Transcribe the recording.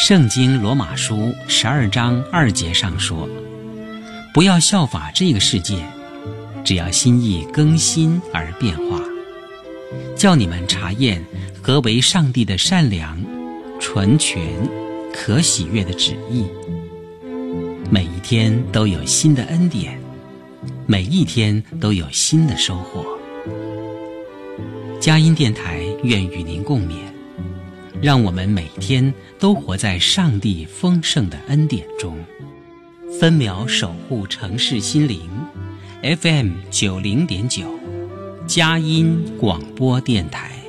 圣经罗马书12章2节上说，不要效法这个世界，只要心意更新而变化，叫你们查验何为上帝的善良、纯全、可喜悦的旨意。每一天都有新的恩典，每一天都有新的收获。佳音电台愿与您共勉，让我们每天都活在上帝丰盛的恩典中，分秒守护城市心灵。FM 90.9，佳音广播电台。